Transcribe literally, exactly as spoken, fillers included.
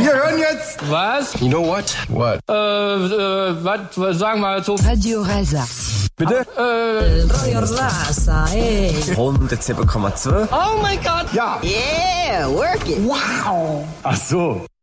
Wir hören jetzt. Was? You know what? What? Äh, äh, was, sagen wir so? Radio Rasa. Bitte? Äh, Radio Rasa, ey. hundertsieben Komma zwei. oh mein Gott. Ja. Yeah, work it. Wow. Ach so.